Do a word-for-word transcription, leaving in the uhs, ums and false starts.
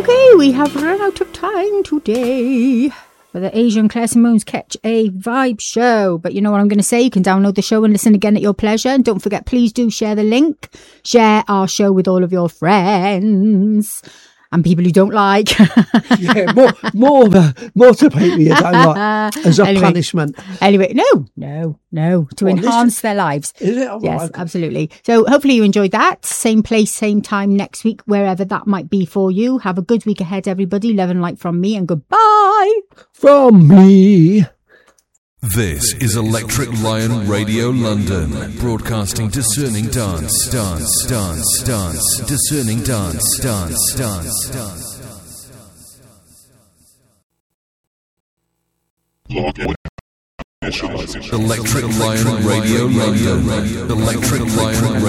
Okay, we have run out of time today for the Asian Claire Simone's Catch a Vibe show. But you know what I'm going to say? You can download the show and listen again at your pleasure. And don't forget, please do share the link. Share our show with all of your friends. And people who don't like. yeah, more, more, the, more to people you don't like as a anyway, punishment. Anyway, no, no, no, to What, enhance this, their lives. Is it? Oh, yes, okay. absolutely. So hopefully you enjoyed that. Same place, same time next week, wherever that might be for you. Have a good week ahead, everybody. Love and light from me, and goodbye. From me. This is Electric Lion Radio London, broadcasting discerning dance, dance, dance, dance, discerning dance, dance, dance, dance. Electric Lion Radio London, Electric Lion Radio.